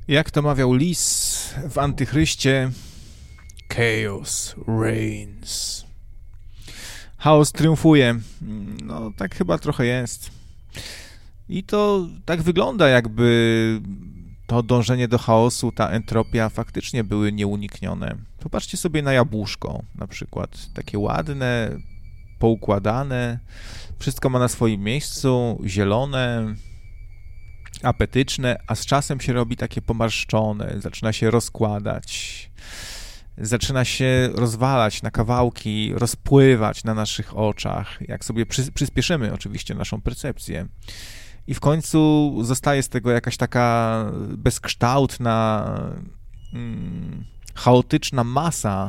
Jak to mawiał Lis w Antychryście, chaos reigns. Chaos triumfuje. No, tak chyba trochę jest. I to tak wygląda, jakby to dążenie do chaosu, ta entropia faktycznie były nieuniknione. Popatrzcie sobie na jabłuszko na przykład. Takie ładne, poukładane, wszystko ma na swoim miejscu, zielone, apetyczne, a z czasem się robi takie pomarszczone, zaczyna się rozkładać, zaczyna się rozwalać na kawałki, rozpływać na naszych oczach, jak sobie przyspieszymy oczywiście naszą percepcję. I w końcu zostaje z tego jakaś taka bezkształtna, chaotyczna masa.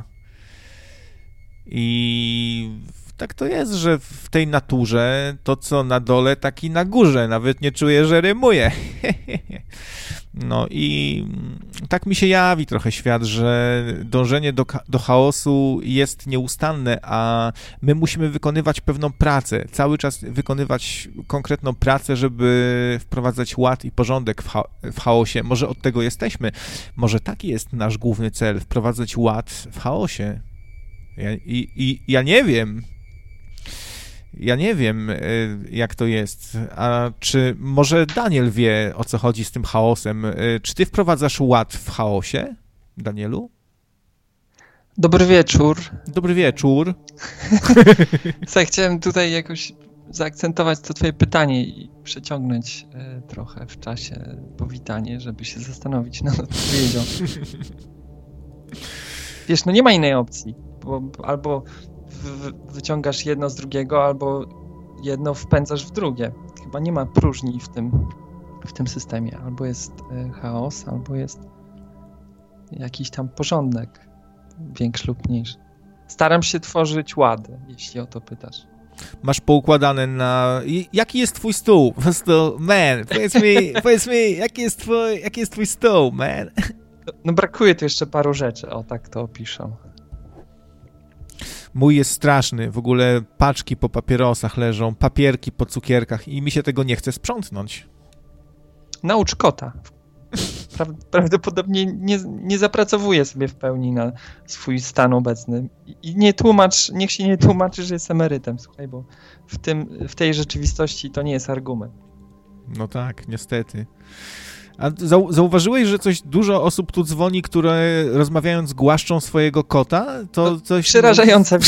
I tak to jest, że w tej naturze to, co na dole, tak i na górze. Nawet nie czuję, że rymuje. No i tak mi się jawi trochę świat, że dążenie do chaosu jest nieustanne, a my musimy wykonywać pewną pracę, cały czas wykonywać konkretną pracę, żeby wprowadzać ład i porządek w chaosie. Może od tego jesteśmy, może taki jest nasz główny cel, wprowadzać ład w chaosie. Ja nie wiem. Ja nie wiem, jak to jest. A czy może Daniel wie, o co chodzi z tym chaosem? Czy ty wprowadzasz ład w chaosie, Danielu? Dobry wieczór. Dobry wieczór. Słuchaj, chciałem tutaj jakoś zaakcentować to twoje pytanie i przeciągnąć trochę w czasie powitanie, żeby się zastanowić nad odpowiedzią. Wiesz, no nie ma innej opcji, bo albo wyciągasz jedno z drugiego, albo jedno wpędzasz w drugie. Chyba nie ma próżni w tym systemie. Albo jest chaos, albo jest jakiś tam porządek, większy lub mniejszy. Staram się tworzyć ład, jeśli o to pytasz. Masz poukładane na... Jaki jest twój stół? Po prostu, man, powiedz mi, jaki jest twój stół, man? No brakuje tu jeszcze paru rzeczy, o tak to opiszę. Mój jest straszny, w ogóle paczki po papierosach leżą, papierki po cukierkach i mi się tego nie chce sprzątnąć. Naucz kota. Prawdopodobnie nie zapracowuje sobie w pełni na swój stan obecny. I niech się nie tłumaczy, że jest emerytem, słuchaj, bo w tej rzeczywistości to nie jest argument. No tak, niestety. A zauważyłeś, że dużo osób tu dzwoni, które rozmawiając głaszczą swojego kota? To coś... Przerażające.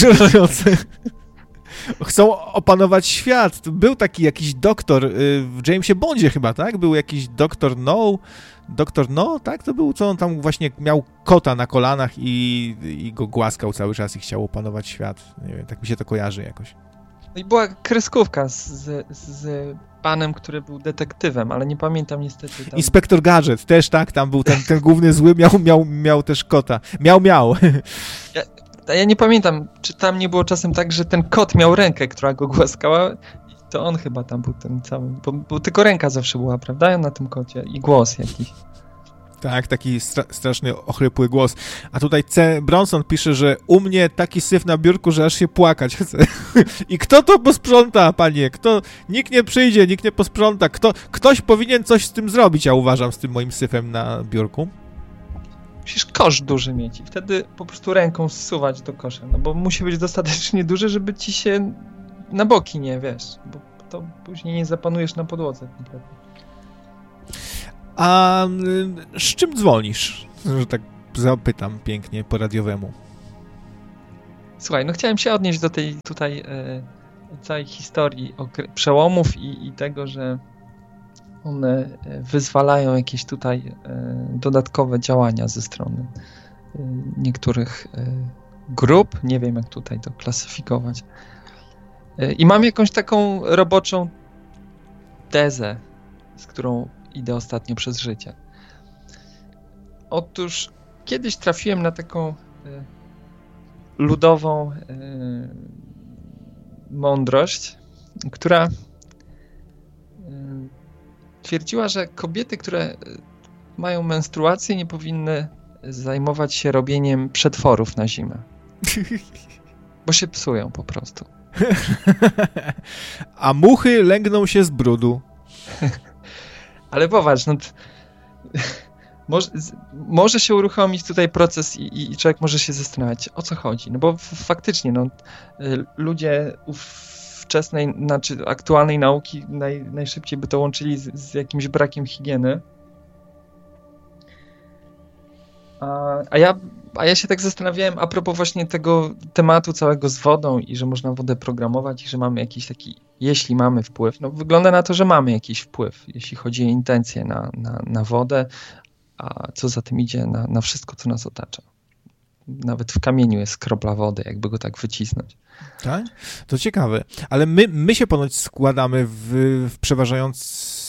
Chcą opanować świat. Był taki jakiś doktor w Jamesie Bondzie chyba, tak? Był jakiś doktor No, tak? To był, co on tam właśnie miał kota na kolanach i go głaskał cały czas i chciał opanować świat. Nie wiem, tak mi się to kojarzy jakoś. No i była kreskówka z panem, który był detektywem, ale nie pamiętam niestety. Tam... Inspektor Gadżet też, tak? Tam był ten główny zły, miał też kota. Miał. Ja nie pamiętam, czy tam nie było czasem tak, że ten kot miał rękę, która go głaskała. To on chyba tam był ten cały, bo tylko ręka zawsze była, prawda? Na tym kocie i głos jakiś. Tak, taki straszny, ochrypły głos. A tutaj C. Bronson pisze, że u mnie taki syf na biurku, że aż się płakać chce. I kto to posprząta, panie? Nikt nie przyjdzie, nikt nie posprząta. Ktoś powinien coś z tym zrobić, ja uważam, z tym moim syfem na biurku. Musisz kosz duży mieć i wtedy po prostu ręką zsuwać do kosza, no bo musi być dostatecznie duży, żeby ci się na boki nie, wiesz, bo to później nie zapanujesz na podłodze kompletnie. A z czym dzwonisz? Że tak zapytam pięknie po radiowemu. Słuchaj, no chciałem się odnieść do tej tutaj całej historii przełomów i tego, że one wyzwalają jakieś tutaj dodatkowe działania ze strony niektórych grup. Nie wiem, jak tutaj to klasyfikować. I mam jakąś taką roboczą tezę, z którą idę ostatnio przez życie. Otóż kiedyś trafiłem na taką ludową mądrość, która twierdziła, że kobiety, które mają menstruację, nie powinny zajmować się robieniem przetworów na zimę. Bo się psują po prostu. A muchy lęgną się z brudu. Ale popatrz, no może się uruchomić tutaj proces i człowiek może się zastanawiać, o co chodzi. No bo faktycznie ludzie wczesnej, znaczy aktualnej nauki najszybciej by to łączyli z jakimś brakiem higieny. A ja się tak zastanawiałem a propos właśnie tego tematu całego z wodą i że można wodę programować i że mamy jakiś taki, jeśli mamy wpływ, no wygląda na to, że mamy jakiś wpływ, jeśli chodzi o intencje na wodę, a co za tym idzie na wszystko, co nas otacza. Nawet w kamieniu jest kropla wody, jakby go tak wycisnąć. Tak? To ciekawe. Ale my się ponoć składamy w przeważającej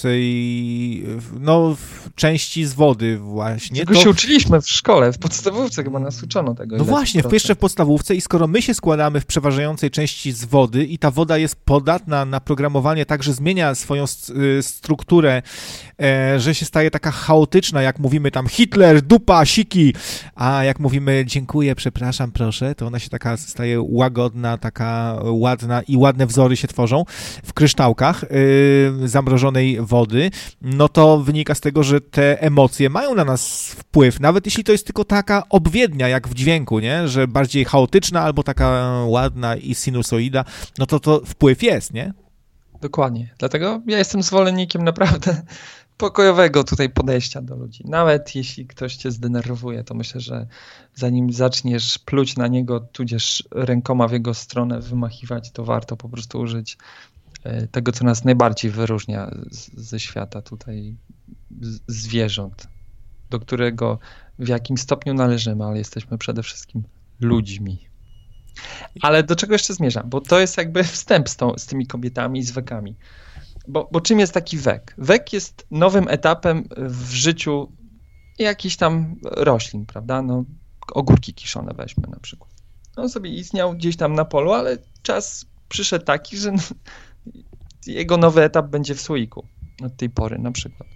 w części z wody właśnie. Tego się uczyliśmy w szkole, w podstawówce chyba nas uczono tego. No właśnie, jeszcze w podstawówce i skoro my się składamy w przeważającej części z wody i ta woda jest podatna na programowanie tak, że zmienia swoją strukturę, że się staje taka chaotyczna, jak mówimy tam Hitler, dupa, siki, a jak mówimy dziękuję, przepraszam, proszę, to ona się taka staje łagodna, taka ładna i ładne wzory się tworzą w kryształkach zamrożonej wody, no to wynika z tego, że te emocje mają na nas wpływ, nawet jeśli to jest tylko taka obwiednia, jak w dźwięku, nie? Że bardziej chaotyczna albo taka ładna i sinusoida, no to wpływ jest, nie? Dokładnie, dlatego ja jestem zwolennikiem naprawdę pokojowego tutaj podejścia do ludzi. Nawet jeśli ktoś cię zdenerwuje, to myślę, że zanim zaczniesz pluć na niego, tudzież rękoma w jego stronę wymachiwać, to warto po prostu użyć tego, co nas najbardziej wyróżnia ze świata tutaj zwierząt, do którego w jakim stopniu należymy, ale jesteśmy przede wszystkim ludźmi. Ale do czego jeszcze zmierzam? Bo to jest jakby wstęp z tymi kobietami i z wekami. Bo czym jest taki wek? Wek jest nowym etapem w życiu jakichś tam roślin, prawda? No, ogórki kiszone weźmy na przykład. On sobie istniał gdzieś tam na polu, ale czas przyszedł taki, że jego nowy etap będzie w słoiku od tej pory na przykład.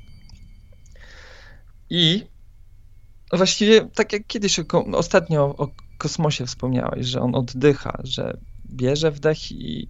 I właściwie tak jak kiedyś ostatnio o kosmosie wspomniałeś, że on oddycha, że bierze wdech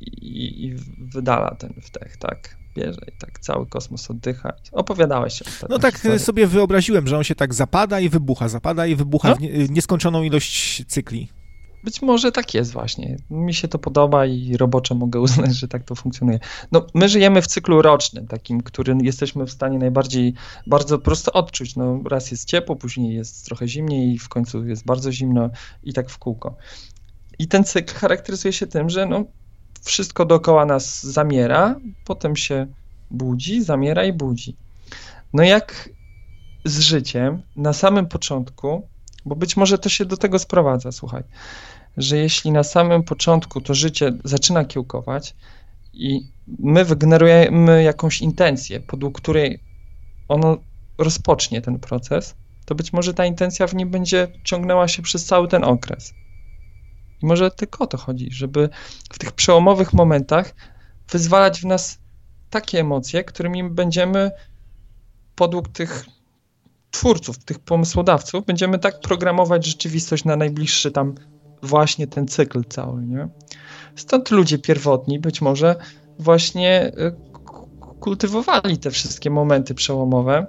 i wydala ten wdech, tak? Bierze i tak cały kosmos oddycha. Opowiadałeś się ostatnio. No tak historię. Sobie wyobraziłem, że on się tak zapada i wybucha no? W nieskończoną ilość cykli. Być może tak jest właśnie. Mi się to podoba i roboczo mogę uznać, że tak to funkcjonuje. No, my żyjemy w cyklu rocznym, takim, który jesteśmy w stanie bardzo prosto odczuć. No, raz jest ciepło, później jest trochę zimniej i w końcu jest bardzo zimno i tak w kółko. I ten cykl charakteryzuje się tym, że wszystko dookoła nas zamiera, potem się budzi, zamiera i budzi. No jak z życiem na samym początku, bo być może to się do tego sprowadza, słuchaj, że jeśli na samym początku to życie zaczyna kiełkować i my wygenerujemy jakąś intencję, podług której ono rozpocznie ten proces, to być może ta intencja w nim będzie ciągnęła się przez cały ten okres. I może tylko o to chodzi, żeby w tych przełomowych momentach wyzwalać w nas takie emocje, którymi będziemy podług tych twórców, tych pomysłodawców, będziemy tak programować rzeczywistość na najbliższy tam właśnie ten cykl cały, nie? Stąd ludzie pierwotni być może właśnie kultywowali te wszystkie momenty przełomowe,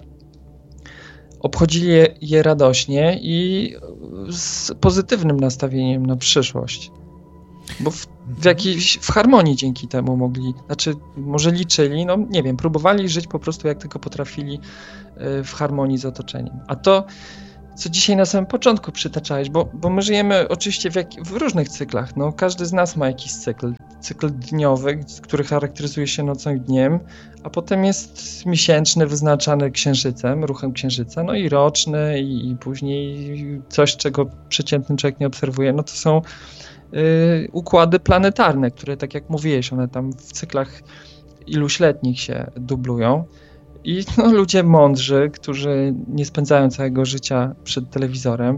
obchodzili je radośnie i z pozytywnym nastawieniem na przyszłość. Bo w harmonii dzięki temu mogli, może liczyli, nie wiem, próbowali żyć po prostu jak tylko potrafili w harmonii z otoczeniem. A to, co dzisiaj na samym początku przytaczałeś, bo my żyjemy oczywiście w różnych cyklach. Każdy z nas ma jakiś cykl dniowy, który charakteryzuje się nocą i dniem, a potem jest miesięczny, wyznaczany księżycem, ruchem księżyca, i roczny i później coś, czego przeciętny człowiek nie obserwuje, to są układy planetarne, które, tak jak mówiłeś, one tam w cyklach iluś letnich się dublują. I ludzie mądrzy, którzy nie spędzają całego życia przed telewizorem,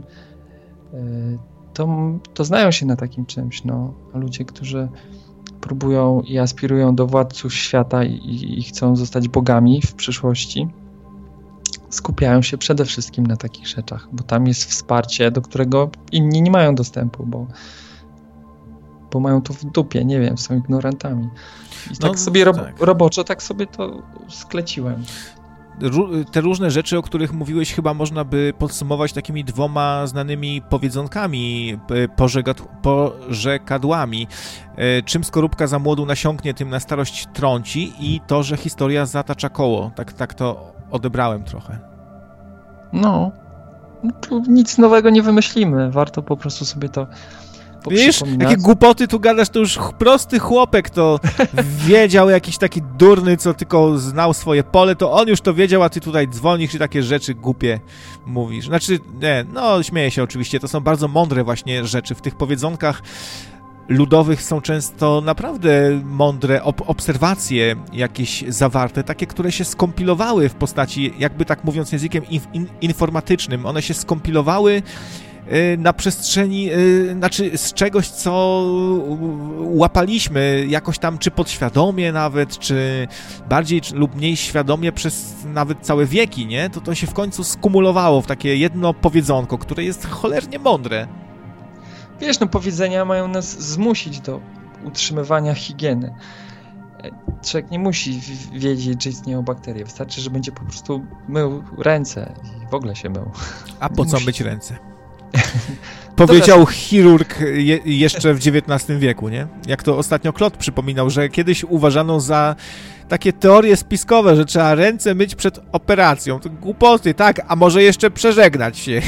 to znają się na takim czymś. A ludzie, którzy próbują i aspirują do władców świata i chcą zostać bogami w przyszłości, skupiają się przede wszystkim na takich rzeczach, bo tam jest wsparcie, do którego inni nie mają dostępu, bo mają to w dupie, nie wiem, są ignorantami. I tak sobie roboczo tak sobie to skleciłem. te różne rzeczy, o których mówiłeś, chyba można by podsumować takimi 2 znanymi powiedzonkami, porzekadłami. Czym skorupka za młodu nasiąknie, tym na starość trąci i to, że historia zatacza koło. Tak to odebrałem trochę. No, tu nic nowego nie wymyślimy. Warto po prostu sobie to Wiesz, jakie głupoty tu gadasz, to już prosty chłopek to wiedział, jakiś taki durny, co tylko znał swoje pole, to on już to wiedział, a ty tutaj dzwonisz i takie rzeczy głupie mówisz. Znaczy, nie, no śmieję się oczywiście, to są bardzo mądre właśnie rzeczy. W tych powiedzonkach ludowych są często naprawdę mądre obserwacje jakieś zawarte, takie, które się skompilowały w postaci, jakby tak mówiąc językiem informatycznym. One się skompilowały na przestrzeni, znaczy z czegoś, co łapaliśmy jakoś tam, czy podświadomie nawet, czy bardziej lub mniej świadomie przez nawet całe wieki, nie? To się w końcu skumulowało w takie jedno powiedzonko, które jest cholernie mądre. Wiesz, no powiedzenia mają nas zmusić do utrzymywania higieny. Człowiek nie musi wiedzieć, że istnieją bakterie. Wystarczy, że będzie po prostu mył ręce i w ogóle się mył. A po co myć ręce? Powiedział chirurg jeszcze w XIX wieku, nie? Jak to ostatnio Klot przypominał, że kiedyś uważano za takie teorie spiskowe, że trzeba ręce myć przed operacją. To głupoty, tak? A może jeszcze przeżegnać się.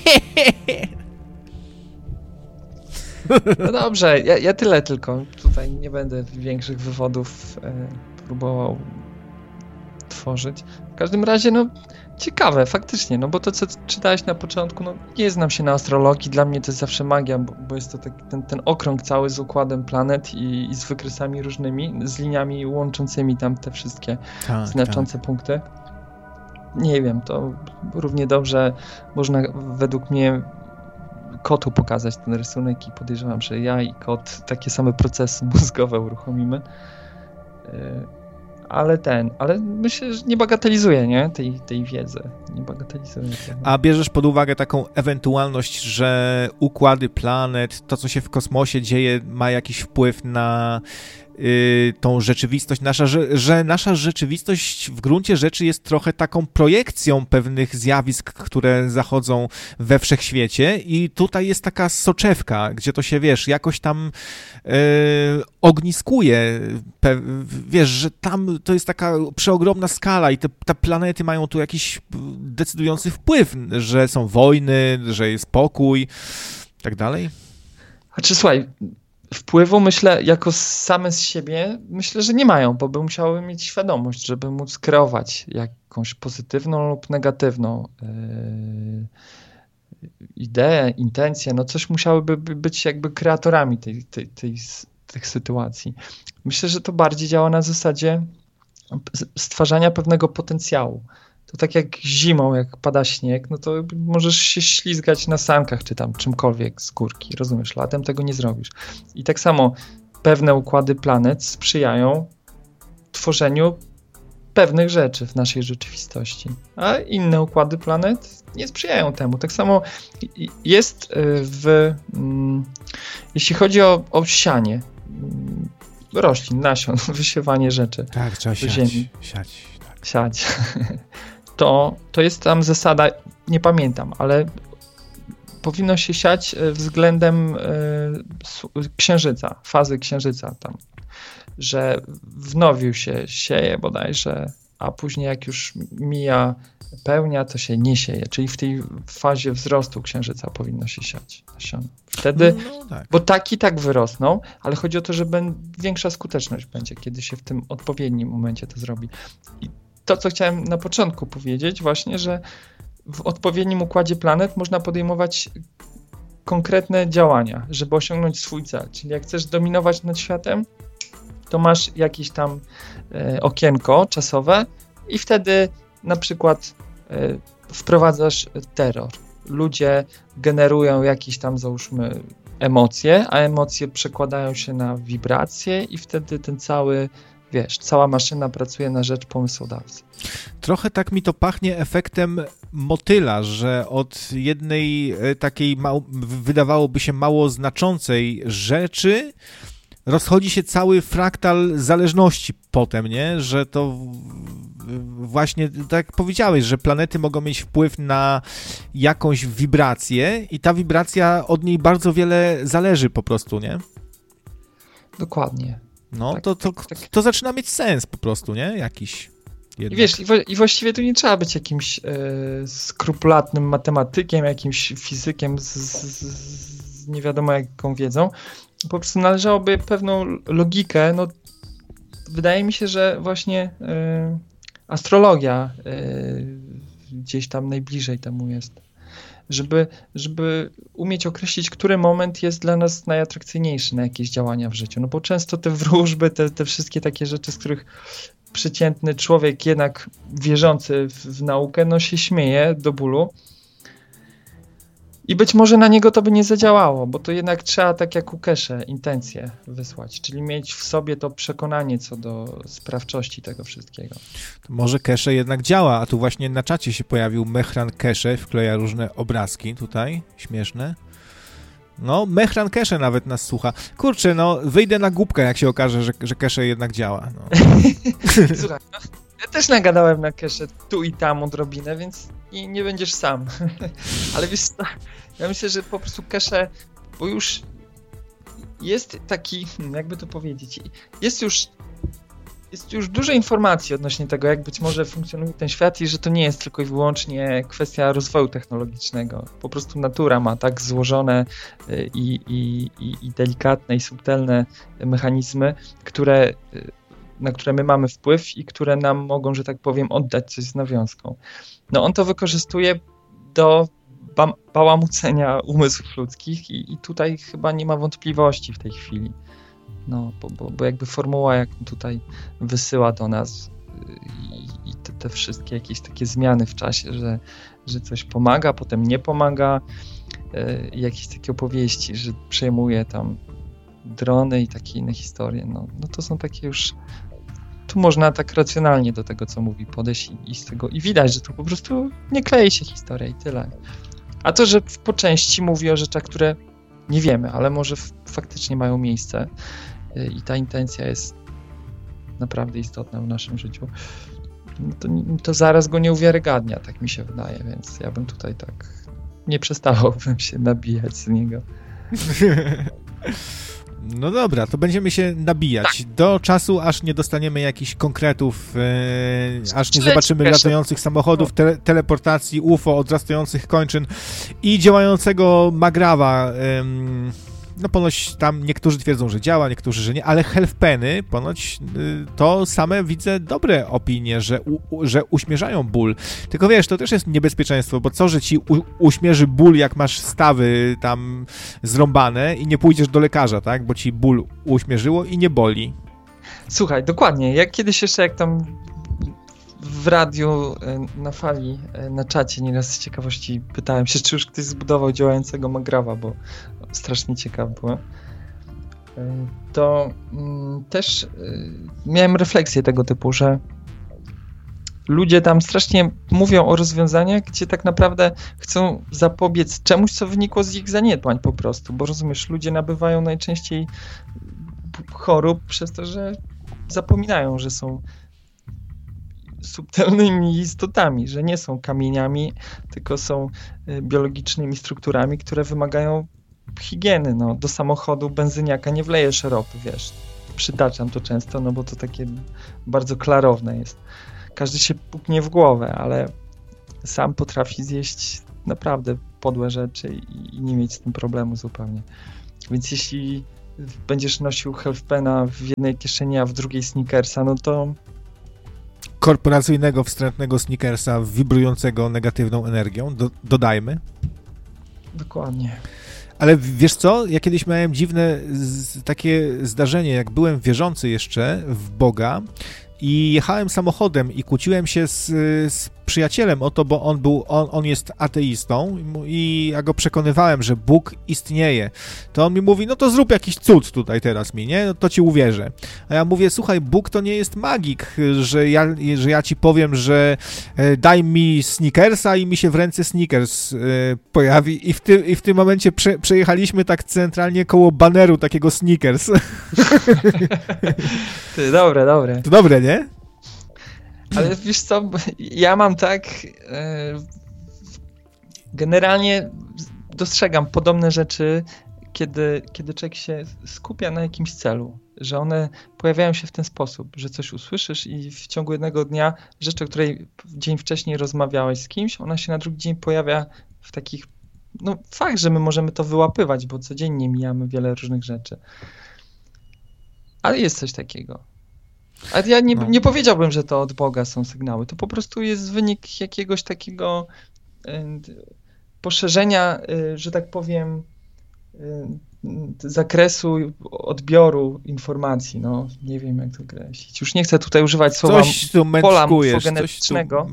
No dobrze, ja tyle tylko. Tutaj nie będę większych wywodów próbował tworzyć. W każdym razie, no ciekawe, faktycznie, no bo to, co czytałeś na początku, no nie znam się na astrologii, dla mnie to jest zawsze magia, bo jest to ten okrąg cały z układem planet i z wykresami różnymi, z liniami łączącymi tam te wszystkie znaczące punkty. Nie wiem, to równie dobrze można według mnie kotu pokazać ten rysunek i podejrzewam, że ja i kot takie same procesy mózgowe uruchomimy. Ale myślę, że nie bagatelizuję, nie? Tej wiedzy. Nie bagatelizuję tego. A bierzesz pod uwagę taką ewentualność, że układy planet, to co się w kosmosie dzieje, ma jakiś wpływ na tą rzeczywistość, że nasza rzeczywistość w gruncie rzeczy jest trochę taką projekcją pewnych zjawisk, które zachodzą we wszechświecie i tutaj jest taka soczewka, gdzie to się, wiesz, jakoś tam ogniskuje, wiesz, że tam to jest taka przeogromna skala i te planety mają tu jakiś decydujący wpływ, że są wojny, że jest pokój, tak dalej. A czy słuchaj, wpływu, myślę, jako same z siebie, myślę, że nie mają, bo by musiały mieć świadomość, żeby móc kreować jakąś pozytywną lub negatywną ideę, intencję, no coś musiałyby być jakby kreatorami tych sytuacji. Myślę, że to bardziej działa na zasadzie stwarzania pewnego potencjału. To tak jak zimą, jak pada śnieg, no to możesz się ślizgać na sankach, czy tam czymkolwiek z górki, rozumiesz? Latem tego nie zrobisz. I tak samo pewne układy planet sprzyjają tworzeniu pewnych rzeczy w naszej rzeczywistości, a inne układy planet nie sprzyjają temu. Tak samo jest jeśli chodzi o sianie roślin, nasion, wysiewanie rzeczy. Tak, trzeba do ziemi. Siać. To jest tam zasada, nie pamiętam, ale powinno się siać względem księżyca, fazy księżyca tam, że w nowiu się sieje bodajże, a później jak już mija pełnia, to się nie sieje, czyli w tej fazie wzrostu księżyca powinno się siać nasiona. Wtedy, tak. Bo tak wyrosną, ale chodzi o to, że większa skuteczność będzie, kiedy się w tym odpowiednim momencie to zrobi. I to, co chciałem na początku powiedzieć właśnie, że w odpowiednim układzie planet można podejmować konkretne działania, żeby osiągnąć swój cel. Czyli jak chcesz dominować nad światem, to masz jakieś tam okienko czasowe i wtedy na przykład wprowadzasz terror. Ludzie generują jakieś tam, załóżmy, emocje, a emocje przekładają się na wibracje i wtedy ten cała maszyna pracuje na rzecz pomysłodawcy. Trochę tak mi to pachnie efektem motyla, że od jednej takiej wydawałoby się mało znaczącej rzeczy rozchodzi się cały fraktal zależności potem, nie? Że to właśnie tak jak powiedziałeś, że planety mogą mieć wpływ na jakąś wibrację i ta wibracja od niej bardzo wiele zależy po prostu, nie? Dokładnie. No, tak, to zaczyna mieć sens po prostu, nie? Jakiś. Jednak. I wiesz, i właściwie tu nie trzeba być jakimś skrupulatnym matematykiem, jakimś fizykiem z nie wiadomo jaką wiedzą. Po prostu należałoby pewną logikę, no wydaje mi się, że właśnie astrologia gdzieś tam najbliżej temu jest. Żeby umieć określić, który moment jest dla nas najatrakcyjniejszy na jakieś działania w życiu. No bo często te wróżby, te wszystkie takie rzeczy, z których przeciętny człowiek, jednak wierzący w naukę, no się śmieje do bólu. I być może na niego to by nie zadziałało, bo to jednak trzeba, tak jak u Kesze, intencje wysłać, czyli mieć w sobie to przekonanie co do sprawczości tego wszystkiego. To może Kesze jednak działa, a tu właśnie na czacie się pojawił Mehran Kesze, wkleja różne obrazki tutaj, śmieszne. No, Mehran Kesze nawet nas słucha. Kurczę, no, wyjdę na głupkę, jak się okaże, że Kesze jednak działa. No. Słuchaj, no, ja też nagadałem na Kesze tu i tam odrobinę, więc nie będziesz sam. Ale wiesz, ja myślę, że po prostu Kesze, bo już jest taki, jakby to powiedzieć, jest już dużo informacji odnośnie tego, jak być może funkcjonuje ten świat i że to nie jest tylko i wyłącznie kwestia rozwoju technologicznego. Po prostu natura ma tak złożone i delikatne i subtelne mechanizmy, na które my mamy wpływ i które nam mogą, że tak powiem, oddać coś z nawiązką. No on to wykorzystuje do bałamucenia umysłów ludzkich i tutaj chyba nie ma wątpliwości w tej chwili. No, bo jakby formuła, jaką tutaj wysyła do nas i te wszystkie jakieś takie zmiany w czasie, że coś pomaga, potem nie pomaga, jakieś takie opowieści, że przejmuje tam drony i takie inne historie, no to są takie już, tu można tak racjonalnie do tego, co mówi, podejść i z tego, i widać, że to po prostu nie klei się historia i tyle. A to, że po części mówi o rzeczach, które nie wiemy, ale może faktycznie mają miejsce i ta intencja jest naprawdę istotna w naszym życiu, to zaraz go nie uwiarygadnia, tak mi się wydaje, więc ja bym tutaj tak nie przestawałbym się nabijać z niego. No dobra, to będziemy się nabijać do czasu, aż nie dostaniemy jakichś konkretów, aż nie zobaczymy latających samochodów, teleportacji, UFO, odrastających kończyn i działającego Magrawa. No ponoć tam niektórzy twierdzą, że działa, niektórzy, że nie, ale Healthpeny ponoć to same widzę dobre opinie, że uśmierzają ból. Tylko wiesz, to też jest niebezpieczeństwo, bo co, że ci uśmierzy ból, jak masz stawy tam zrąbane i nie pójdziesz do lekarza, tak? Bo ci ból uśmierzyło i nie boli. Słuchaj, dokładnie. Jak kiedyś jeszcze, jak tam w radiu na fali, na czacie nieraz z ciekawości pytałem się, czy już ktoś zbudował działającego Magrawa, bo strasznie ciekaw byłem. To też miałem refleksję tego typu, że ludzie tam strasznie mówią o rozwiązaniach, gdzie tak naprawdę chcą zapobiec czemuś, co wynikło z ich zaniedbań po prostu, bo rozumiesz, ludzie nabywają najczęściej chorób przez to, że zapominają, że są subtelnymi istotami, że nie są kamieniami, tylko są biologicznymi strukturami, które wymagają higieny. No, do samochodu benzyniaka nie wlejesz ropy, wiesz. Przytaczam to często, no bo to takie bardzo klarowne jest. Każdy się puknie w głowę, ale sam potrafi zjeść naprawdę podłe rzeczy i nie mieć z tym problemu zupełnie. Więc jeśli będziesz nosił Healthpena w jednej kieszeni, a w drugiej Snickersa, no to korporacyjnego, wstrętnego Snickersa wibrującego negatywną energią, dodajmy. Dokładnie. Ale wiesz co? Ja kiedyś miałem dziwne takie zdarzenie, jak byłem wierzący jeszcze w Boga i jechałem samochodem i kłóciłem się z przyjacielem o to, bo on jest ateistą i ja go przekonywałem, że Bóg istnieje. To on mi mówi, no to zrób jakiś cud tutaj teraz mi, nie? No to ci uwierzę. A ja mówię, słuchaj, Bóg to nie jest magik, że ja ci powiem, że daj mi Snickersa i mi się w ręce Snickers pojawi i w tym momencie przejechaliśmy tak centralnie koło baneru takiego Snickers. Ty, dobre. To dobre, nie? Ale wiesz co, ja mam tak... Generalnie dostrzegam podobne rzeczy, kiedy człowiek się skupia na jakimś celu, że one pojawiają się w ten sposób, że coś usłyszysz i w ciągu jednego dnia rzecz, o której dzień wcześniej rozmawiałeś z kimś, ona się na drugi dzień pojawia w takich... No fakt, że my możemy to wyłapywać, bo codziennie mijamy wiele różnych rzeczy. Ale jest coś takiego. Ale ja nie powiedziałbym, że to od Boga są sygnały. To po prostu jest wynik jakiegoś takiego poszerzenia, że tak powiem, zakresu odbioru informacji. No, nie wiem, jak to określić. Już nie chcę tutaj używać słowa pola morfogenetycznego.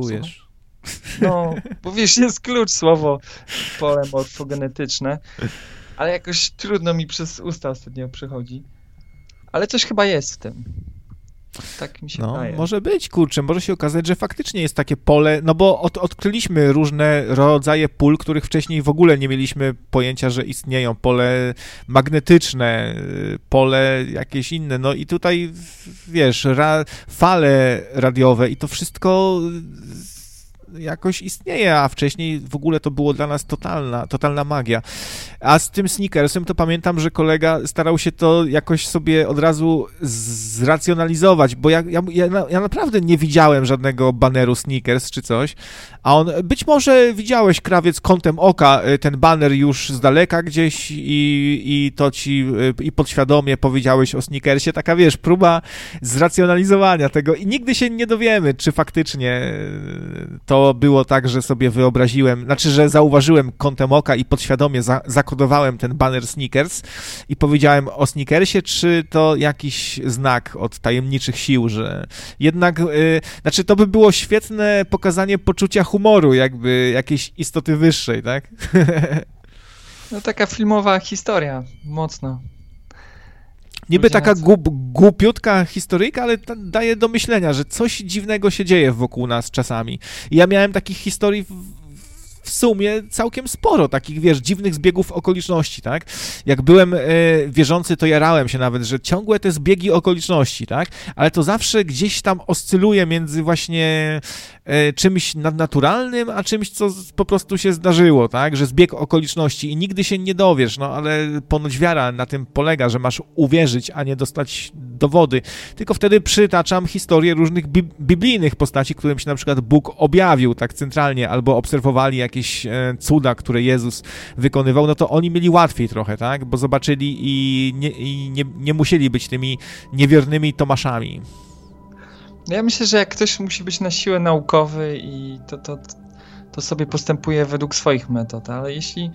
No, bo wiesz, jest klucz słowo pole morfogenetyczne, ale jakoś trudno mi przez usta ostatnio przychodzi. Ale coś chyba jest w tym. Tak mi się wydaje. Może być, kurczę, może się okazać, że faktycznie jest takie pole, no bo odkryliśmy różne rodzaje pól, których wcześniej w ogóle nie mieliśmy pojęcia, że istnieją. Pole magnetyczne, pole jakieś inne, no i tutaj, wiesz, fale radiowe i to wszystko jakoś istnieje, a wcześniej w ogóle to było dla nas totalna magia. A z tym Snickersem to pamiętam, że kolega starał się to jakoś sobie od razu zracjonalizować, bo ja naprawdę nie widziałem żadnego baneru Snickers czy coś, a on, być może widziałeś, krawiec, kątem oka ten baner już z daleka gdzieś i to ci i podświadomie powiedziałeś o Snickersie, taka, wiesz, próba zracjonalizowania tego i nigdy się nie dowiemy, czy faktycznie to było tak, że sobie wyobraziłem, znaczy, że zauważyłem kątem oka i podświadomie zakodowałem ten baner Snickers i powiedziałem o Snickersie, czy to jakiś znak od tajemniczych sił, że jednak, znaczy, to by było świetne pokazanie poczucia humoru, jakby jakiejś istoty wyższej, tak? No taka filmowa historia, mocno. Niby taka głupiutka historyjka, ale daje do myślenia, że coś dziwnego się dzieje wokół nas czasami. I ja miałem takich historii w sumie całkiem sporo, takich, wiesz, dziwnych zbiegów okoliczności, tak? Jak byłem wierzący, to jarałem się nawet, że ciągłe te zbiegi okoliczności, tak? Ale to zawsze gdzieś tam oscyluje między właśnie czymś nadnaturalnym, a czymś, co po prostu się zdarzyło, tak? Że zbieg okoliczności i nigdy się nie dowiesz, no ale ponoć wiara na tym polega, że masz uwierzyć, a nie dostać dowody. Tylko wtedy przytaczam historię różnych biblijnych postaci, którym się na przykład Bóg objawił tak centralnie, albo obserwowali jakieś cuda, które Jezus wykonywał, no to oni mieli łatwiej trochę, tak? Bo zobaczyli i nie musieli być tymi niewiernymi Tomaszami. Ja myślę, że jak ktoś musi być na siłę naukowy i to sobie postępuje według swoich metod, ale jeśli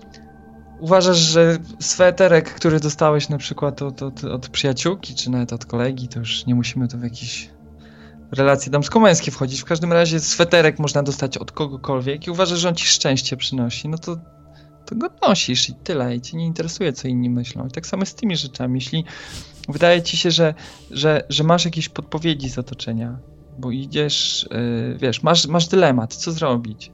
uważasz, że sweterek, który dostałeś na przykład od przyjaciółki, czy nawet od kolegi, to już nie musimy tu w jakieś relacje damsko-męskie wchodzić. W każdym razie sweterek można dostać od kogokolwiek i uważasz, że on ci szczęście przynosi, no to go nosisz i tyle. I cię nie interesuje, co inni myślą. I tak samo z tymi rzeczami. Jeśli wydaje ci się, że masz jakieś podpowiedzi z otoczenia, bo idziesz, wiesz, masz dylemat, co zrobić?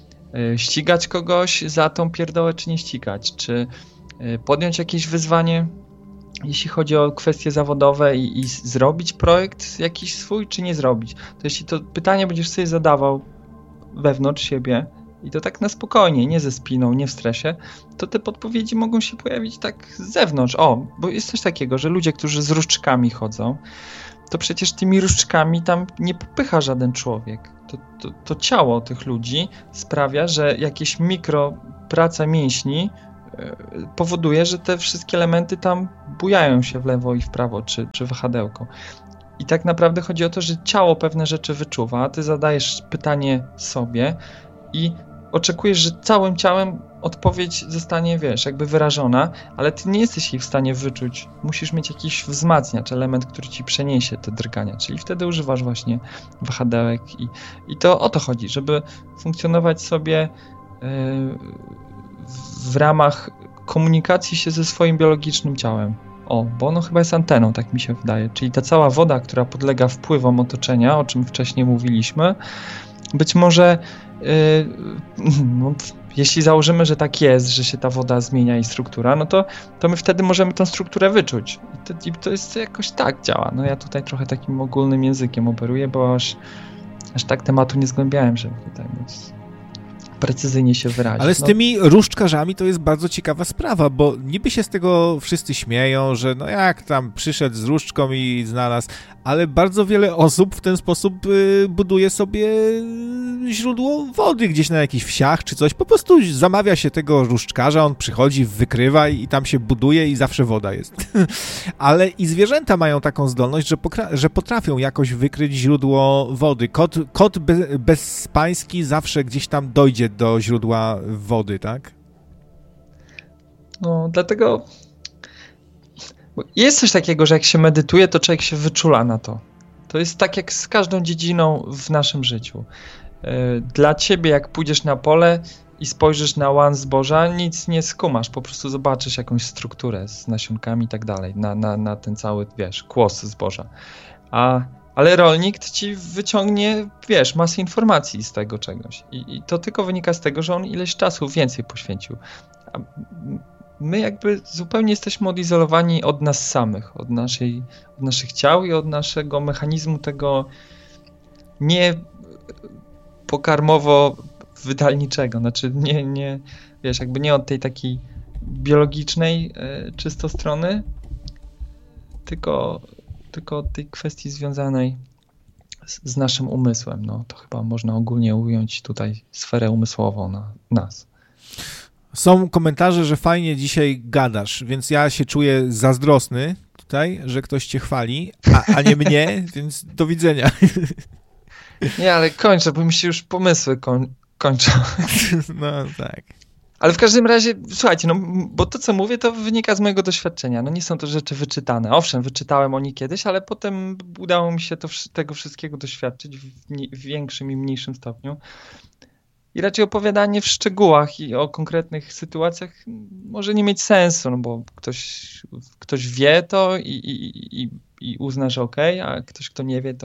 Ścigać kogoś za tą pierdołę, czy nie ścigać? Czy podjąć jakieś wyzwanie, jeśli chodzi o kwestie zawodowe i zrobić projekt jakiś swój, czy nie zrobić? To jeśli to pytanie będziesz sobie zadawał wewnątrz siebie i to tak na spokojnie, nie ze spiną, nie w stresie, to te podpowiedzi mogą się pojawić tak z zewnątrz. Bo jest coś takiego, że ludzie, którzy z różdżkami chodzą, to przecież tymi różdżkami tam nie popycha żaden człowiek. To ciało tych ludzi sprawia, że jakieś mikropraca mięśni powoduje, że te wszystkie elementy tam bujają się w lewo i w prawo, czy wahadełko. I tak naprawdę chodzi o to, że ciało pewne rzeczy wyczuwa, a ty zadajesz pytanie sobie i oczekujesz, że całym ciałem odpowiedź zostanie, wiesz, jakby wyrażona, ale ty nie jesteś jej w stanie wyczuć. Musisz mieć jakiś wzmacniacz, element, który ci przeniesie te drgania, czyli wtedy używasz właśnie wahadełek i to o to chodzi, żeby funkcjonować sobie w ramach komunikacji się ze swoim biologicznym ciałem. Bo ono chyba jest anteną, tak mi się wydaje. Czyli ta cała woda, która podlega wpływom otoczenia, o czym wcześniej mówiliśmy, być może No, jeśli założymy, że tak jest, że się ta woda zmienia i struktura, no to my wtedy możemy tą strukturę wyczuć. I to jest jakoś tak działa. No ja tutaj trochę takim ogólnym językiem operuję, bo aż tak tematu nie zgłębiałem, żeby tutaj móc precyzyjnie się wyrazić. Ale z tymi różdżkarzami to jest bardzo ciekawa sprawa, bo niby się z tego wszyscy śmieją, że no jak tam przyszedł z różdżką i znalazł, ale bardzo wiele osób w ten sposób buduje sobie źródło wody gdzieś na jakichś wsiach czy coś. Po prostu zamawia się tego różdżkarza, on przychodzi, wykrywa i tam się buduje i zawsze woda jest. Ale i zwierzęta mają taką zdolność, że potrafią jakoś wykryć źródło wody. Kot bezpański zawsze gdzieś tam dojdzie do źródła wody, tak? No, dlatego jest coś takiego, że jak się medytuje, to człowiek się wyczula na to. To jest tak jak z każdą dziedziną w naszym życiu. Dla ciebie, jak pójdziesz na pole i spojrzysz na łan zboża, nic nie skumasz, po prostu zobaczysz jakąś strukturę z nasionkami i tak dalej, na ten cały, kłos zboża. Ale rolnik ci wyciągnie, masę informacji z tego czegoś. I to tylko wynika z tego, że on ileś czasu więcej poświęcił. A my jakby zupełnie jesteśmy odizolowani od nas samych, od naszych ciał i od naszego mechanizmu tego nie pokarmowo-wydalniczego. Znaczy nie od tej takiej biologicznej czysto strony, tylko od tej kwestii związanej z naszym umysłem. No, to chyba można ogólnie ująć tutaj sferę umysłową na nas. Są komentarze, że fajnie dzisiaj gadasz, więc ja się czuję zazdrosny tutaj, że ktoś cię chwali, a nie mnie, więc do widzenia. Nie, ale kończę, bo mi się już pomysły kończą. No tak. Ale w każdym razie, słuchajcie, no bo to, co mówię, to wynika z mojego doświadczenia. No nie są to rzeczy wyczytane. Owszem, wyczytałem o nich kiedyś, ale potem udało mi się tego wszystkiego doświadczyć w większym i mniejszym stopniu. I raczej opowiadanie w szczegółach i o konkretnych sytuacjach może nie mieć sensu, no bo ktoś wie to i uzna, że okej, a ktoś, kto nie wie,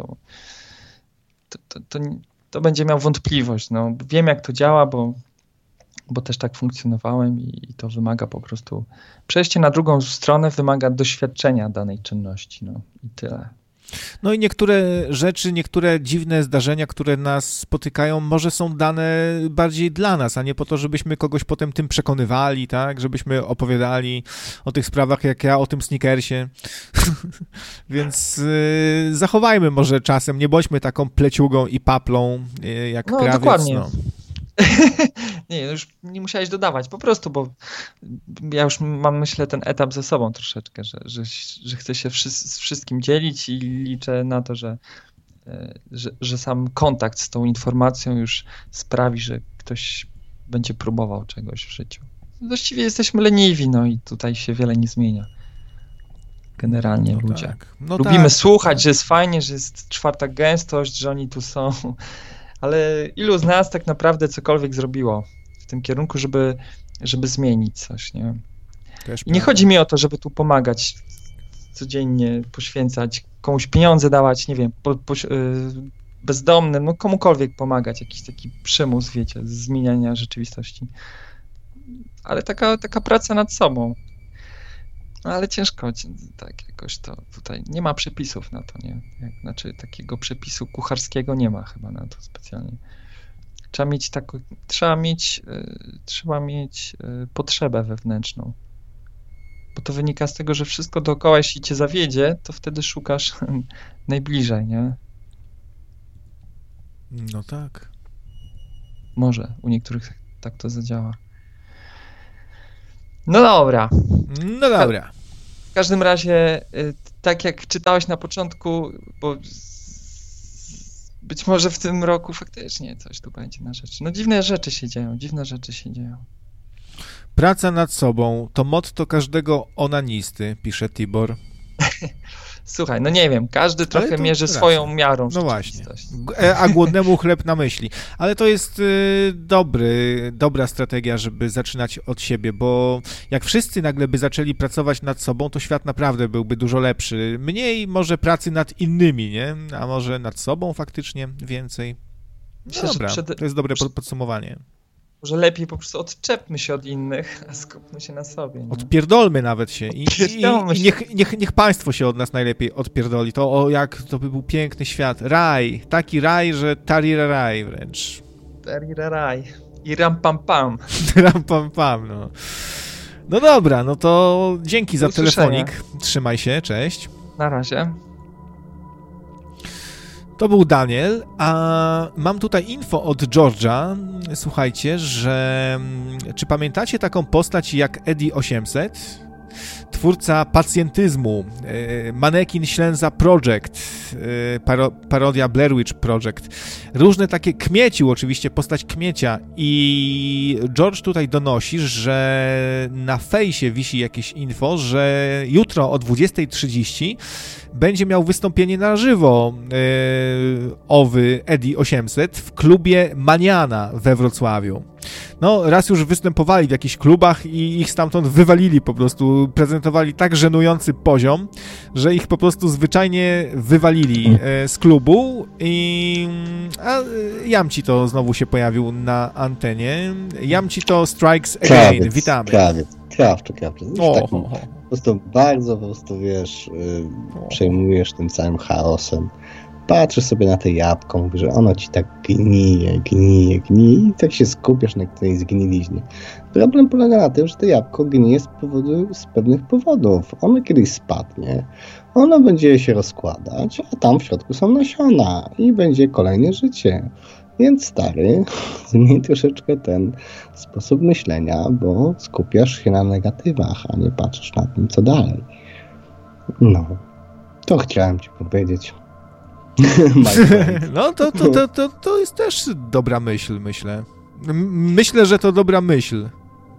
to będzie miał wątpliwość. No, wiem, jak to działa, bo też tak funkcjonowałem i to wymaga po prostu... Przejście na drugą stronę wymaga doświadczenia danej czynności, no i tyle. No i niektóre rzeczy, niektóre dziwne zdarzenia, które nas spotykają, może są dane bardziej dla nas, a nie po to, żebyśmy kogoś potem tym przekonywali, tak? Żebyśmy opowiadali o tych sprawach, jak ja o tym Snickersie. Więc zachowajmy może czasem, nie bądźmy taką pleciugą i paplą jak krawiec. Dokładnie. No. Nie, już nie musiałeś dodawać, po prostu, bo ja już mam, myślę, ten etap ze sobą troszeczkę, że chcę się z wszystkim dzielić i liczę na to, że sam kontakt z tą informacją już sprawi, że ktoś będzie próbował czegoś w życiu. Właściwie jesteśmy leniwi, no i tutaj się wiele nie zmienia. Generalnie no ludzie. Tak. No lubimy słuchać, że jest fajnie, że jest czwarta gęstość, że oni tu są... Ale ilu z nas tak naprawdę cokolwiek zrobiło w tym kierunku, żeby zmienić coś, nie? I nie chodzi mi o to, żeby tu pomagać codziennie, poświęcać, komuś pieniądze dawać, nie wiem, bezdomnym, no komukolwiek pomagać, jakiś taki przymus, wiecie, zmieniania rzeczywistości. Ale taka praca nad sobą. No ale ciężko, tak jakoś to tutaj, nie ma przepisów na to, nie? Znaczy takiego przepisu kucharskiego nie ma chyba na to specjalnie. Trzeba mieć potrzebę wewnętrzną. Bo to wynika z tego, że wszystko dookoła, jeśli cię zawiedzie, to wtedy szukasz najbliżej, nie? No tak. Może u niektórych tak to zadziała. No dobra. W każdym razie, tak jak czytałeś na początku, bo być może w tym roku faktycznie coś tu będzie na rzeczy. No dziwne rzeczy się dzieją. Praca nad sobą to motto każdego onanisty, pisze Tibor. Słuchaj, no nie wiem, każdy trochę mierzy swoją miarą. No właśnie, a głodnemu chleb na myśli. Ale to jest dobra strategia, żeby zaczynać od siebie, bo jak wszyscy nagle by zaczęli pracować nad sobą, to świat naprawdę byłby dużo lepszy. Mniej może pracy nad innymi, nie? A może nad sobą faktycznie więcej. Myślę, dobra, że to jest dobre podsumowanie. Może lepiej po prostu odczepmy się od innych, a skupmy się na sobie. Nie? Odpierdolmy nawet się i niech państwo się od nas najlepiej odpierdoli. To by był piękny świat. Raj, taki raj, że tariraraj wręcz. Tariraraj. I ram pam pam. Ram pam pam, no. No dobra, no to dzięki za telefonik. Trzymaj się, cześć. Na razie. To był Daniel, a mam tutaj info od George'a. Słuchajcie, że czy pamiętacie taką postać jak Eddie 800? Twórca pacjentyzmu, manekin Ślęza Project, parodia Blair Witch Project. Różne takie kmiecił, oczywiście, postać kmiecia. I George tutaj donosi, że na fejsie wisi jakieś info, że jutro o 20:30 będzie miał wystąpienie na żywo owy Eddie 800 w klubie Maniana we Wrocławiu. No, raz już występowali w jakichś klubach i ich stamtąd wywalili po prostu, prezentowali tak żenujący poziom, że ich po prostu zwyczajnie wywalili z klubu a Jamci to znowu się pojawił na antenie. Jamci to Strikes Again, witamy. Krawcze. Po prostu bardzo, wiesz, przejmujesz tym całym chaosem. Patrzysz sobie na te jabłko, mówisz, że ono ci tak gnije i tak się skupiasz na tej zgniliźnie. Problem polega na tym, że to jabłko gnije z pewnych powodów. Ono kiedyś spadnie, ono będzie się rozkładać, a tam w środku są nasiona i będzie kolejne życie. Więc stary, zmień troszeczkę ten sposób myślenia, bo skupiasz się na negatywach, a nie patrzysz na tym, co dalej. No, to chciałem ci powiedzieć. No to jest też dobra myśl, myślę. Myślę, że to dobra myśl.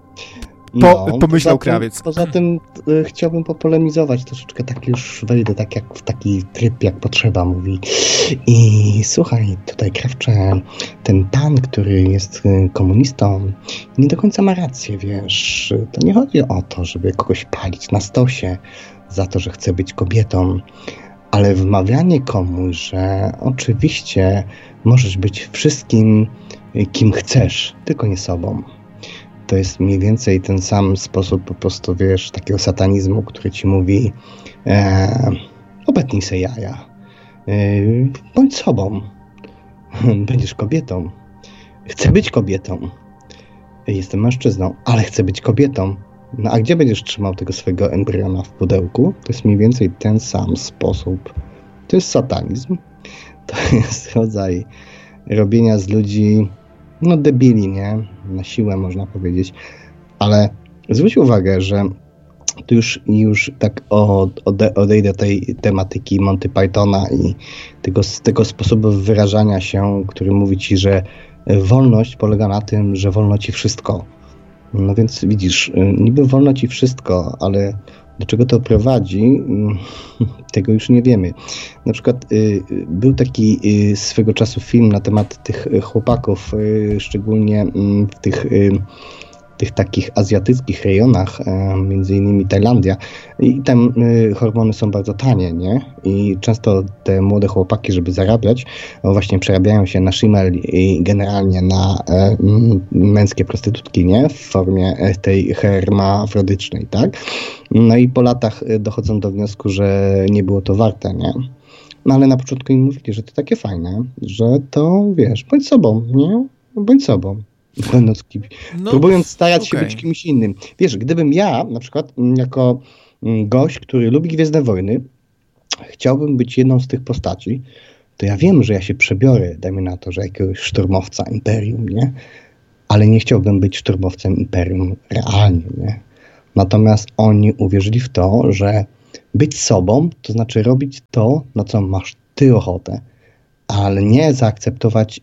Pomyślał krawiec. Poza tym chciałbym popolemizować troszeczkę, tak już wejdę tak jak w taki tryb, jak potrzeba mówi. I słuchaj, tutaj krawcze, ten pan, który jest komunistą, nie do końca ma rację, wiesz. To nie chodzi o to, żeby kogoś palić na stosie za to, że chce być kobietą. Ale wmawianie komuś, że oczywiście możesz być wszystkim, kim chcesz, tylko nie sobą. To jest mniej więcej ten sam sposób po prostu, wiesz, takiego satanizmu, który ci mówi obetnij se jaja, bądź sobą, będziesz kobietą, chcę być kobietą, jestem mężczyzną, ale chcę być kobietą. No a gdzie będziesz trzymał tego swojego embriona w pudełku? To jest mniej więcej ten sam sposób. To jest satanizm. To jest rodzaj robienia z ludzi, no debili, nie? Na siłę można powiedzieć. Ale zwróć uwagę, że tu już tak odejdę tej tematyki Monty Pythona i tego sposobu wyrażania się, który mówi ci, że wolność polega na tym, że wolno ci wszystko. No więc widzisz, niby wolno ci wszystko, ale do czego to prowadzi, tego już nie wiemy. Na przykład był taki swego czasu film na temat tych chłopaków, szczególnie w tych takich azjatyckich rejonach, między innymi Tajlandia. I tam hormony są bardzo tanie, nie? I często te młode chłopaki, żeby zarabiać, właśnie przerabiają się na szimel i generalnie na męskie prostytutki, nie? W formie tej hermafrodycznej, tak? No i po latach dochodzą do wniosku, że nie było to warte, nie? No ale na początku im mówili, że to takie fajne, że to, wiesz, bądź sobą, nie? Bądź sobą. Próbując starać się być kimś innym. Wiesz, gdybym ja, na przykład jako gość, który lubi Gwiezdne Wojny, chciałbym być jedną z tych postaci, to ja wiem, że ja się przebiorę, dajmy na to, że jakiegoś szturmowca Imperium, nie? Ale nie chciałbym być szturmowcem Imperium realnie, nie? Natomiast oni uwierzyli w to, że być sobą, to znaczy robić to, na co masz ty ochotę, ale nie zaakceptować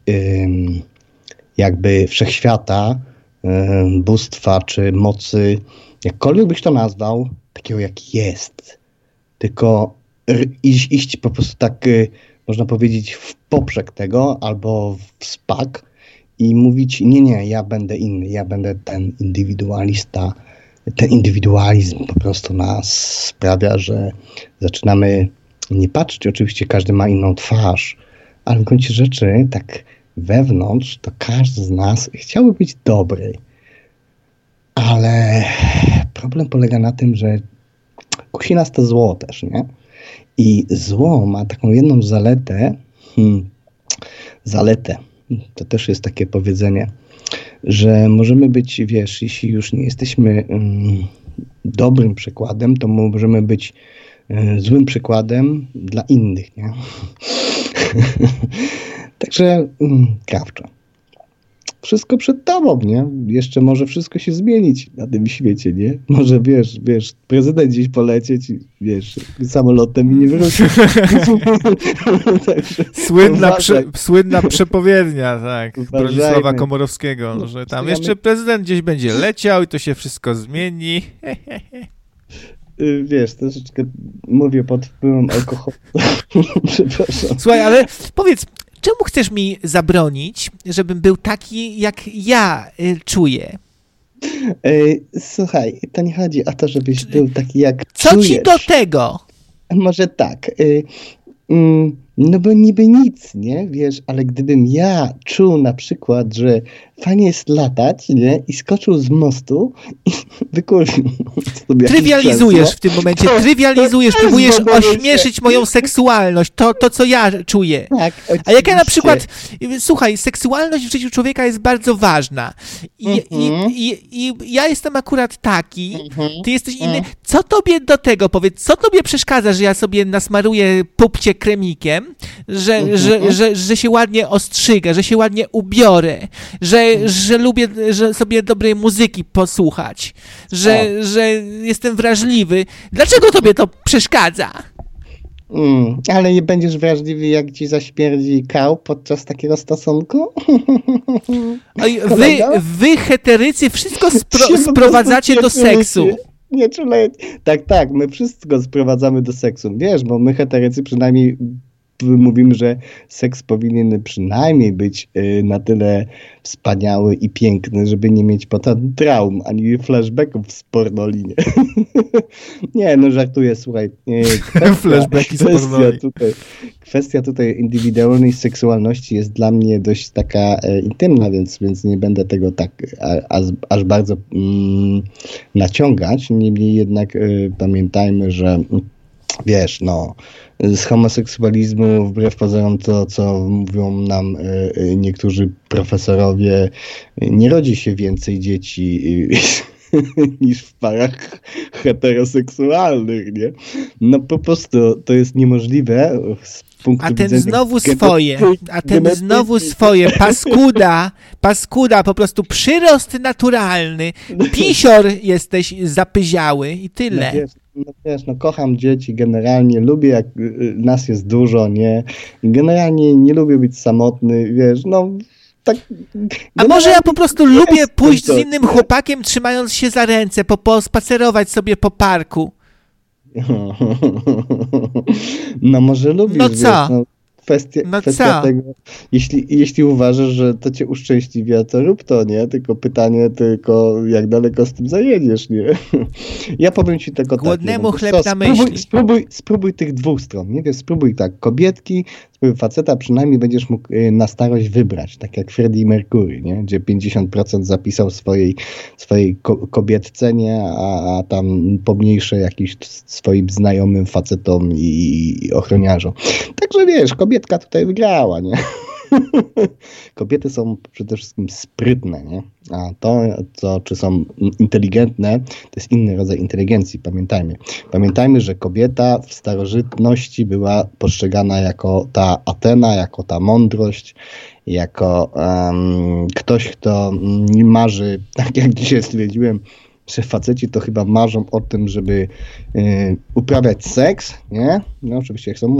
jakby wszechświata, bóstwa czy mocy, jakkolwiek byś to nazwał, takiego jak jest. Tylko iść po prostu tak, można powiedzieć, w poprzek tego albo w spak i mówić, nie, ja będę inny, ja będę ten indywidualista. Ten indywidualizm po prostu nas sprawia, że zaczynamy nie patrzeć, oczywiście każdy ma inną twarz, ale w gruncie rzeczy tak wewnątrz to każdy z nas chciałby być dobry. Ale problem polega na tym, że kusi nas to zło też, nie? I zło ma taką jedną zaletę, to też jest takie powiedzenie, że możemy być, wiesz, jeśli już nie jesteśmy dobrym przykładem, to możemy być złym przykładem dla innych, nie? Także Krawczo. Wszystko przed tobą, nie? Jeszcze może wszystko się zmienić na tym świecie, nie? Może, wiesz, prezydent gdzieś polecieć i, wiesz, samolotem i nie wrócić. Słynna przepowiednia, tak, Bronisława Komorowskiego, że tam jeszcze prezydent gdzieś będzie leciał i to się wszystko zmieni. Wiesz, troszeczkę mówię pod wpływem alkoholu. Przepraszam. Słuchaj, ale powiedz, czemu chcesz mi zabronić, żebym był taki, jak ja czuję? Słuchaj, to nie chodzi o to, żebyś był taki, jak Co czujesz. ci do tego? Może tak. No bo niby nic, nie? Wiesz, ale gdybym ja czuł na przykład, że fajnie jest latać, nie? I skoczył z mostu i wykurwił sobie Trywializujesz w tym momencie, próbujesz ośmieszyć moją seksualność, to co ja czuję. Tak, a jak ja na przykład, słuchaj, seksualność w życiu człowieka jest bardzo ważna i ja jestem akurat taki, ty jesteś inny. Co tobie do tego, powiedz, co tobie przeszkadza, że ja sobie nasmaruję pupcie kremikiem, że się ładnie ostrzygę, że się ładnie ubiorę, że lubię sobie dobrej muzyki posłuchać, że jestem wrażliwy. Dlaczego tobie to przeszkadza? Ale nie będziesz wrażliwy, jak ci zaśmierdzi kał podczas takiego stosunku? Wy heterycy, wszystko sprowadzacie do seksu. Nie czulej. Tak, my wszystko sprowadzamy do seksu. Wiesz, bo my heterycy przynajmniej mówimy, że seks powinien przynajmniej być na tyle wspaniały i piękny, żeby nie mieć potem traum, ani flashbacków z pornolinie. Nie, no żartuję, słuchaj. Flashbacki z pornoli. Kwestia tutaj indywidualnej seksualności jest dla mnie dość taka intymna, więc nie będę tego tak aż bardzo naciągać. Niemniej jednak pamiętajmy, że wiesz, no, z homoseksualizmu, wbrew pozorom to, co mówią nam niektórzy profesorowie, nie rodzi się więcej dzieci niż w parach heteroseksualnych, nie? No po prostu to jest niemożliwe z punktu widzenia... A ten znowu swoje, paskuda, po prostu przyrost naturalny, pisior jesteś zapyziały i tyle. No wiesz, kocham dzieci, generalnie lubię, jak nas jest dużo, nie? Generalnie nie lubię być samotny, wiesz, no tak... A może ja po prostu lubię pójść z innym chłopakiem, trzymając się za ręce, pospacerować sobie po parku. No może lubisz, no co? Wiesz, kwestia tego, jeśli uważasz, że to cię uszczęśliwia, to rób to, nie? Tylko pytanie, jak daleko z tym zajedziesz, nie? Ja powiem ci tylko głodnemu tak. Chleb na myśli. Spróbuj tych dwóch stron, nie? Wiesz, spróbuj tak, kobietki, spróbuj faceta, przynajmniej będziesz mógł na starość wybrać, tak jak Freddie Mercury, nie? Gdzie 50% zapisał swojej kobietce, nie? A tam pomniejsze jakiś swoim znajomym facetom i ochroniarzom. Także wiesz, kobietka tutaj wygrała, nie? Kobiety są przede wszystkim sprytne, nie? A to, czy są inteligentne, to jest inny rodzaj inteligencji, pamiętajmy. Pamiętajmy, że kobieta w starożytności była postrzegana jako ta Atena, jako ta mądrość, jako ktoś, kto nie marzy, tak jak dzisiaj stwierdziłem, że faceci to chyba marzą o tym, żeby uprawiać seks, nie? No oczywiście jak są